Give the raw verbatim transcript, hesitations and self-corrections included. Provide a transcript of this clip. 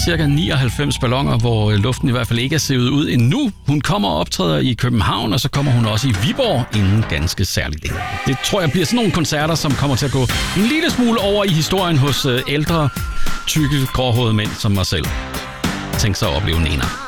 cirka nioghalvfems balloner, hvor luften i hvert fald ikke er sivet ud endnu. Hun kommer og optræder i København, og så kommer hun også i Viborg inden ganske særligt længe. Det tror jeg bliver sådan nogle koncerter, som kommer til at gå en lille smule over i historien hos ældre, tykke, gråhårede mænd som mig selv. Tænk sig at opleve Nena.